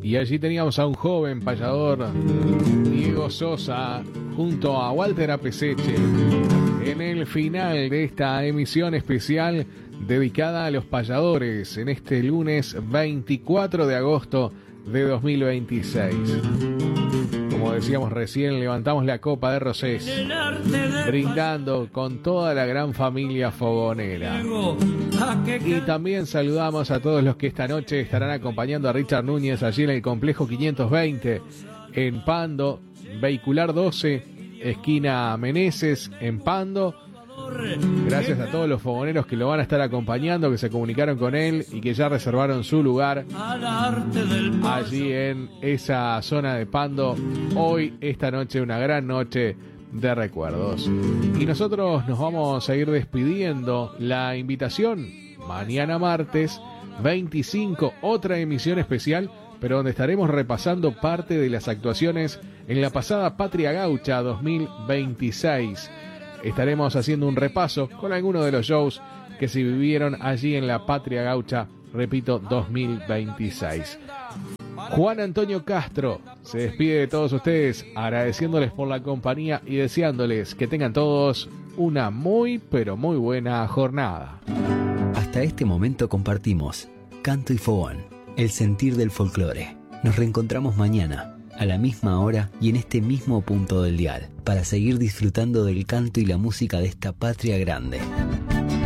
Y allí teníamos a un joven payador, Diego Sosa, junto a Walter Apeseche, en el final de esta emisión especial dedicada a los payadores, en este lunes 24 de agosto de 2026. Como decíamos recién, levantamos la copa de rosés, brindando con toda la gran familia fogonera. Y también saludamos a todos los que esta noche estarán acompañando a Richard Núñez allí en el complejo 520, en Pando, vehicular 12, esquina Meneses, en Pando. Gracias a todos los fogoneros que lo van a estar acompañando, que se comunicaron con él y que ya reservaron su lugar allí en esa zona de Pando. Hoy, esta noche, una gran noche de recuerdos. Y nosotros nos vamos a ir despidiendo. La invitación, mañana martes 25, otra emisión especial, pero donde estaremos repasando parte de las actuaciones en la pasada Patria Gaucha 2026. Estaremos haciendo un repaso con algunos de los shows que se vivieron allí en la Patria Gaucha, repito, 2026. Juan Antonio Castro se despide de todos ustedes, agradeciéndoles por la compañía y deseándoles que tengan todos una muy, pero muy buena jornada. Hasta este momento compartimos Canto y Fogón, el sentir del folclore. Nos reencontramos mañana, a la misma hora y en este mismo punto del dial, para seguir disfrutando del canto y la música de esta patria grande.